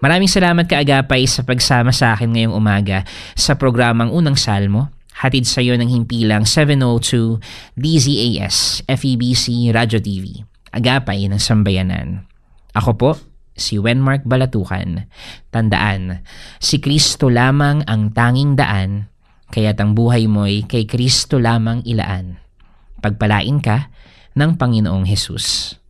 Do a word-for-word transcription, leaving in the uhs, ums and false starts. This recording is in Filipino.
Maraming salamat Kaagapay sa pagsama sa akin ngayong umaga sa programang Unang Salmo. Hatid sa iyo ng himpilang seven oh two D Z A S F E B C Radio T V. Agapay ng Sambayanan. Ako po, si Wenmark Balatukan. Tandaan, si Kristo lamang ang tanging daan, kaya't ang buhay mo'y kay Kristo lamang ilaan. Pagpalain ka ng Panginoong Hesus.